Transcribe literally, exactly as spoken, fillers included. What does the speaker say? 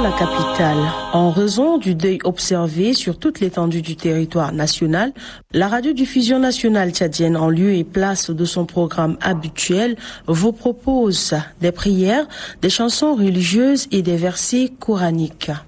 la capitale. En raison du deuil observé sur toute l'étendue du territoire national, la radiodiffusion nationale tchadienne, en lieu et place de son programme habituel, vous propose des prières, des chansons religieuses et des versets coraniques.